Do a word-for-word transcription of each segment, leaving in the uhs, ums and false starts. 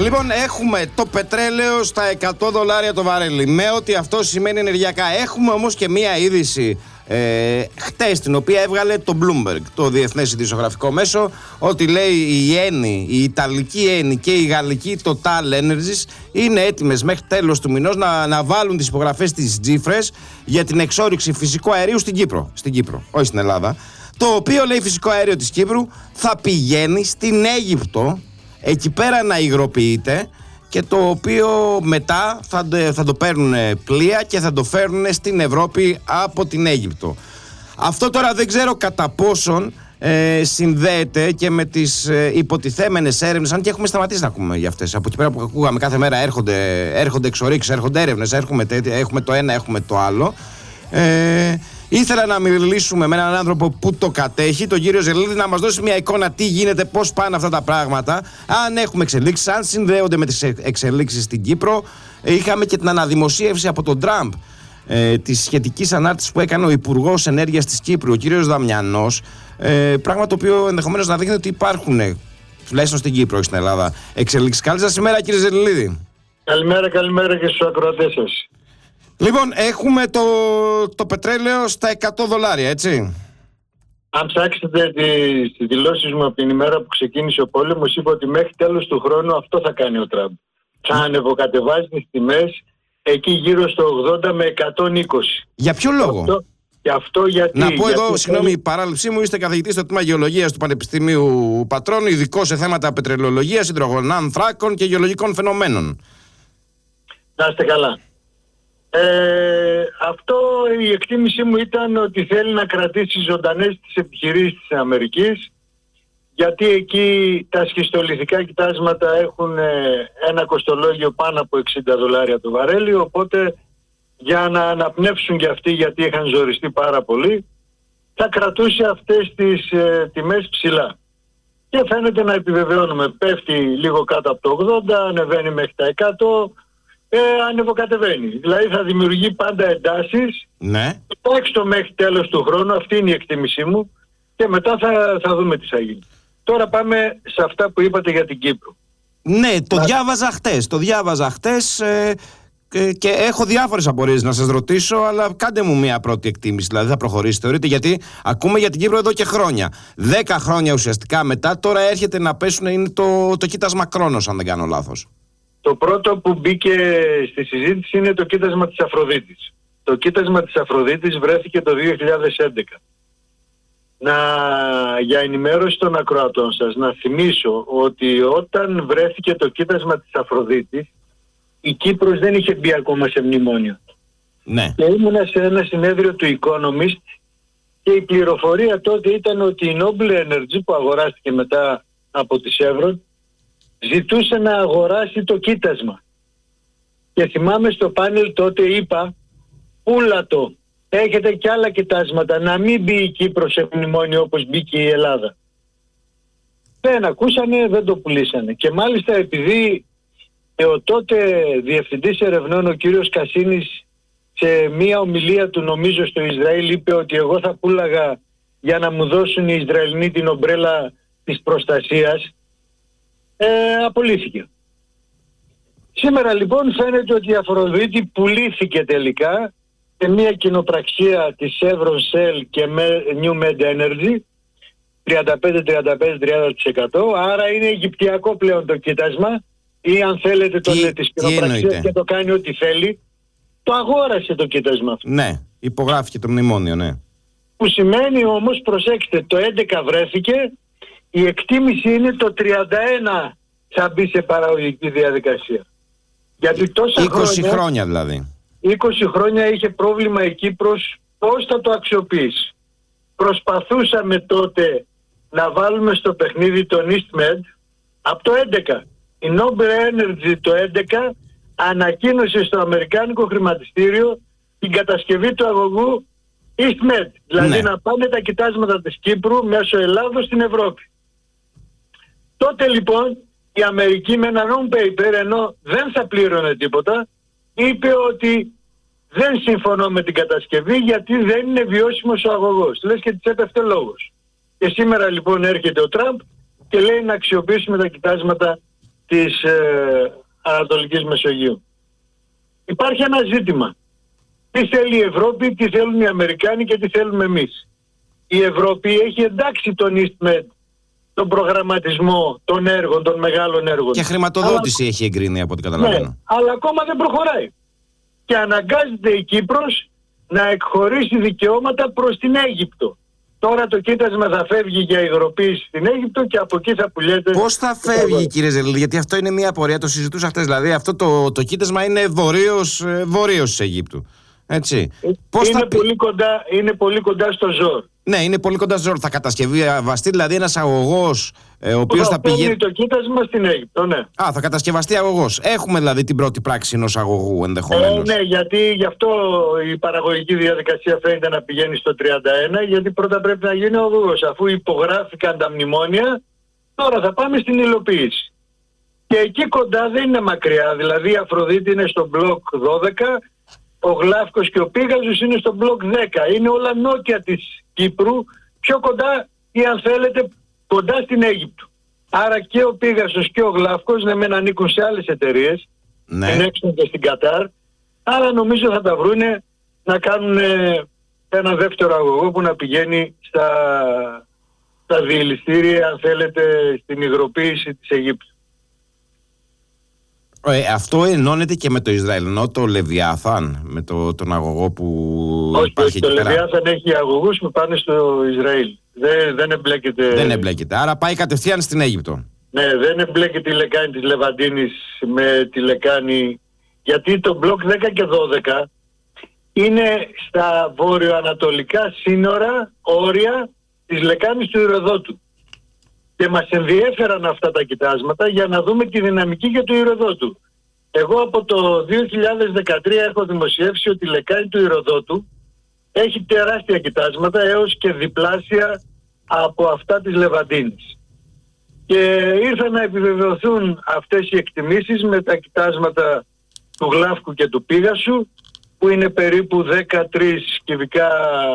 Λοιπόν, έχουμε το πετρέλαιο στα εκατό δολάρια το βαρέλι, με ό,τι αυτό σημαίνει ενεργειακά. Έχουμε όμως και μία είδηση ε, χτες, την οποία έβγαλε το Bloomberg, το διεθνές ειδησιογραφικό μέσο, ότι λέει η Eni, η Ιταλική Eni και η Γαλλική Total Energies είναι έτοιμες μέχρι τέλος του μηνός να, να βάλουν τις υπογραφές της τζίφρες για την εξόρυξη φυσικού αερίου στην Κύπρο. Στην Κύπρο, όχι στην Ελλάδα. Το οποίο, λέει, φυσικό αέριο της Κύπρου θα πηγαίνει στην Αίγυπτο, εκεί πέρα να υγροποιείται, και το οποίο μετά θα, θα το παίρνουν πλοία και θα το φέρνουν στην Ευρώπη από την Αίγυπτο. Αυτό τώρα δεν ξέρω κατά πόσον ε, συνδέεται και με τις ε, υποτιθέμενες έρευνες, αν και έχουμε σταματήσει να ακούμε για αυτές. Από εκεί πέρα που ακούγαμε κάθε μέρα έρχονται, έρχονται εξορίξεις, έρχονται έρευνες, έχουμε, έχουμε το ένα, έχουμε το άλλο. Ε, Ήθελα να μιλήσουμε με έναν άνθρωπο που το κατέχει, τον κύριο Ζελίδη, να μας δώσει μια εικόνα τι γίνεται, πώς πάνε αυτά τα πράγματα, αν έχουμε εξελίξεις, αν συνδέονται με τις εξελίξεις στην Κύπρο. Είχαμε και την αναδημοσίευση από τον Τραμπ ε, της σχετικής ανάρτησης που έκανε ο Υπουργός Ενέργειας της Κύπρου, ο κύριος Δαμιανός, ε, πράγμα το οποίο ενδεχομένως να δείχνει ότι υπάρχουν, τουλάχιστον στην Κύπρο, όχι στην Ελλάδα, εξελίξεις. Καλή σας ημέρα, κύριε Ζελίδη. Καλημέρα, καλημέρα και στους ακροατές σας. Λοιπόν, έχουμε το, το πετρέλαιο στα εκατό δολάρια, έτσι. Αν ψάξετε τις τη δηλώσεις μου από την ημέρα που ξεκίνησε ο πόλεμος, είπα ότι μέχρι τέλος του χρόνου αυτό θα κάνει ο Τραμπ. Θα ανεβοκατεβάζει τις τιμές εκεί γύρω στο ογδόντα με εκατόν είκοσι. Για ποιο λόγο? Αυτό, και αυτό γιατί, να πω γιατί εδώ, συγγνώμη, η παράληψή μου, είστε καθηγητής στο τμήμα Γεωλογίας του Πανεπιστημίου Πατρών, ειδικό σε θέματα πετρελαιολογίας, υδρογονάνθρακων και γεωλογικών φαινομένων. Να είστε καλά. Ε, αυτό, η εκτίμησή μου ήταν ότι θέλει να κρατήσει ζωντανές τις επιχειρήσεις της Αμερικής, γιατί εκεί τα σχιστολιθικά κοιτάσματα έχουν ένα κοστολόγιο πάνω από εξήντα δολάρια το βαρέλι, οπότε για να αναπνεύσουν και αυτοί, γιατί είχαν ζοριστεί πάρα πολύ, θα κρατούσε αυτές τις ε, τιμές ψηλά. Και φαίνεται να επιβεβαιώνουμε, πέφτει λίγο κάτω από το ογδόντα, ανεβαίνει μέχρι τα εκατό, Ε, ανεβοκατεβαίνει. Δηλαδή θα δημιουργεί πάντα εντάσεις. Ναι. Τουλάχιστον μέχρι τέλος του χρόνου, αυτή είναι η εκτίμησή μου, και μετά θα, θα δούμε τι θα γίνει. Τώρα πάμε σε αυτά που είπατε για την Κύπρο. Ναι, το Να... διάβαζα χτες. Το διάβαζα χτες ε, και, και έχω διάφορες απορίες να σας ρωτήσω, αλλά κάντε μου μια πρώτη εκτίμηση. Δηλαδή θα προχωρήσει, θεωρείτε, γιατί ακούμε για την Κύπρο εδώ και χρόνια. Δέκα χρόνια ουσιαστικά μετά, τώρα έρχεται να πέσουν, είναι το, το κοίτασμα Κρόνος, αν δεν κάνω λάθος. Το πρώτο που μπήκε στη συζήτηση είναι το κοίτασμα της Αφροδίτης. Το κοίτασμα της Αφροδίτης βρέθηκε το δύο χιλιάδες έντεκα. Να, για ενημέρωση των ακροατών σας, να θυμίσω ότι όταν βρέθηκε το κοίτασμα της Αφροδίτης, η Κύπρος δεν είχε μπει ακόμα σε μνημόνιο. Ναι. Και ήμουνα σε ένα συνέδριο του Economist και η πληροφορία τότε ήταν ότι η Noble Energy, που αγοράστηκε μετά από τη Chevron, ζητούσε να αγοράσει το κοίτασμα. Και θυμάμαι στο πάνελ τότε είπα, πούλα το, έχετε και άλλα κοιτάσματα, να μην μπει η Κύπρος σε μνημόνιο όπως μπήκε η Ελλάδα. Δεν ακούσανε, δεν το πουλήσανε. Και μάλιστα επειδή ο τότε διευθυντής ερευνών, ο κύριος Κασίνης, σε μία ομιλία του νομίζω στο Ισραήλ είπε ότι εγώ θα πούλαγα για να μου δώσουν οι Ισραηλινοί την ομπρέλα της προστασίας, Ε, απολύθηκε. Σήμερα λοιπόν φαίνεται ότι η Αφροδίτη πουλήθηκε τελικά σε μια κοινοπραξία της Chevron Shell και New Med Energy, τριάντα πέντε με τριάντα πέντε τριάντα τοις εκατό, άρα είναι αιγυπτιακό πλέον το κοίτασμα, ή αν θέλετε το λέει της κοινοπραξίας και το κάνει ό,τι θέλει. Το αγόρασε το κοίτασμα αυτό. Ναι, υπογράφηκε το μνημόνιο, ναι. Που σημαίνει όμως, προσέξτε, το έντεκα βρέθηκε. Η εκτίμηση είναι το τριάντα ένα θα μπει σε παραγωγική διαδικασία. Γιατί τόσα είκοσι χρόνια, χρόνια δηλαδή. είκοσι χρόνια είχε πρόβλημα η Κύπρος πώς θα το αξιοποιήσει. Προσπαθούσαμε τότε να βάλουμε στο παιχνίδι τον EastMed από το έντεκα. Η Noble Energy το έντεκα ανακοίνωσε στο αμερικάνικο χρηματιστήριο την κατασκευή του αγωγού EastMed. Δηλαδή ναι. να πάνε τα κοιτάσματα της Κύπρου μέσω Ελλάδος στην Ευρώπη. Τότε λοιπόν η Αμερική με ένα non-paper, ενώ δεν θα πλήρωνε τίποτα, είπε ότι δεν συμφωνώ με την κατασκευή γιατί δεν είναι βιώσιμος ο αγωγός. Λες και της έπεφτε λόγος. Και σήμερα λοιπόν έρχεται ο Τραμπ και λέει να αξιοποιήσουμε τα κοιτάσματα της ε, Ανατολικής Μεσογείου. Υπάρχει ένα ζήτημα. Τι θέλει η Ευρώπη, τι θέλουν οι Αμερικάνοι και τι θέλουμε εμείς. Η Ευρώπη έχει εντάξει τον EastMed, τον προγραμματισμό των έργων, των μεγάλων έργων. Και χρηματοδότηση αλλά... έχει εγκρίνει από ό,τι καταλαβαίνω. Ναι, αλλά ακόμα δεν προχωράει. Και αναγκάζεται η Κύπρος να εκχωρήσει δικαιώματα προς την Αίγυπτο. Τώρα το κοίτασμα θα φεύγει για υγροποίηση στην Αίγυπτο και από εκεί θα πουλιέται. Πώς θα φεύγει, κύριε Ζελίδη, γιατί αυτό είναι μια απορία, το συζητούσα χτες. Δηλαδή αυτό το, το κοίτασμα είναι βορείος, βορείος της Αιγύπτου. Έτσι. Πώς είναι, θα... πολύ κοντά, είναι πολύ κοντά στο Ζόρ. Ναι, είναι πολύ κοντά στο Ζόρ. Θα κατασκευαστεί δηλαδή ένας αγωγός ε, ο οποίος θα, θα πηγαίνει. το κοίτασμα στην Αίγυπτο, ναι. Α, θα κατασκευαστεί αγωγός. Έχουμε δηλαδή την πρώτη πράξη ενός αγωγού ενδεχομένως. Ε, ναι, γιατί γι' αυτό η παραγωγική διαδικασία φαίνεται να πηγαίνει στο τριάντα ένα, γιατί πρώτα πρέπει να γίνει ο αγωγός. Αφού υπογράφηκαν τα μνημόνια, τώρα θα πάμε στην υλοποίηση. Και εκεί κοντά δεν είναι μακριά. Δηλαδή η Αφροδίτη είναι στο μπλοκ δώδεκα. Ο Γλάφκος και ο Πίγαζος είναι στο μπλοκ δέκα. Είναι όλα νότια της Κύπρου, πιο κοντά ή αν θέλετε κοντά στην Αίγυπτο. Άρα και ο Πίγαζος και ο Γλάφκος ναι μεν ανήκουν σε άλλες εταιρείες, ναι. Ενέξουν και στην Κατάρ, αλλά νομίζω θα τα βρούνε να κάνουν ένα δεύτερο αγωγό που να πηγαίνει στα, στα διελιστήρια, αν θέλετε, στην υγροποίηση της Αιγύπτου. Ε, αυτό ενώνεται και με το Ισραηλινό το Λεβιάθαν, με το, τον αγωγό που όχι, υπάρχει το εκεί πέρα. Το Λεβιάθαν έχει αγωγούς που πάνε στο Ισραήλ. Δεν, δεν εμπλέκεται... Δεν εμπλέκεται, άρα πάει κατευθείαν στην Αίγυπτο. Ναι, δεν εμπλέκεται η λεκάνη της Λεβαντίνης με τη λεκάνη, γιατί το μπλοκ δέκα και δώδεκα είναι στα βόρειο-ανατολικά σύνορα, όρια της λεκάνης του Ηροδότου. Και μας ενδιέφεραν αυτά τα κοιτάσματα για να δούμε τη δυναμική για το Ηροδότου. Εγώ από το δύο χιλιάδες δεκατρία έχω δημοσιεύσει ότι η λεκάνη του Ηροδότου έχει τεράστια κοιτάσματα έως και διπλάσια από αυτά της Λεβαντίνης. Και ήρθαν να επιβεβαιωθούν αυτές οι εκτιμήσεις με τα κοιτάσματα του Γλάφκου και του Πίγασου, που είναι περίπου δεκατρία κυβικά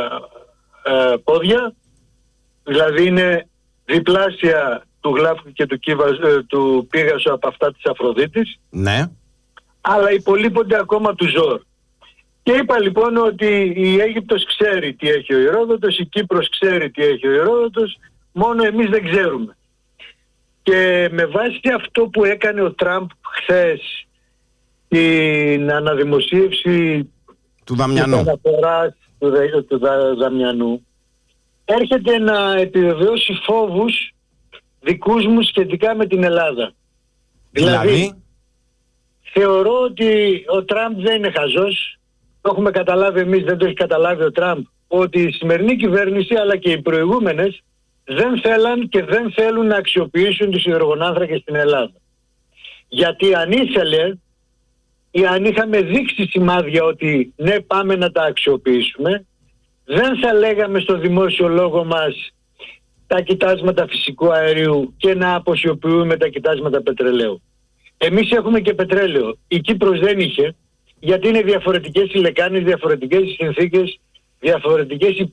ε, πόδια, δηλαδή είναι διπλάσια του Γλάφκου και του, Κύβα, ε, του Πίγασου από αυτά της Αφροδίτης. Ναι. Αλλά υπολείπονται ακόμα του Ζόρ. Και είπα λοιπόν ότι η Αίγυπτος ξέρει τι έχει ο Ηρόδοτος, η Κύπρος ξέρει τι έχει ο Ηρόδοτος, μόνο εμείς δεν ξέρουμε. Και με βάση αυτό που έκανε ο Τραμπ χθες, την αναδημοσίευση του Δαμιανού, της αναφοράς του, του, του Δα, Δαμιανού, έρχεται να επιβεβαιώσει φόβους δικούς μου σχετικά με την Ελλάδα. Δηλαδή, δηλαδή θεωρώ ότι ο Τραμπ δεν είναι χαζός, το έχουμε καταλάβει εμείς, δεν το έχει καταλάβει ο Τραμπ, ότι η σημερινή κυβέρνηση αλλά και οι προηγούμενες δεν θέλαν και δεν θέλουν να αξιοποιήσουν τους υδρογονάνθρακες στην Ελλάδα. Γιατί αν ήθελε ή αν είχαμε δείξει σημάδια ότι ναι πάμε να τα αξιοποιήσουμε, δεν θα λέγαμε στο δημόσιο λόγο μας τα κοιτάσματα φυσικού αερίου και να αποσιοποιούμε τα κοιτάσματα πετρελαίου. Εμείς έχουμε και πετρέλαιο. Η Κύπρος δεν είχε, γιατί είναι διαφορετικές οι λεκάνες, διαφορετικές οι συνθήκες, διαφορετικές οι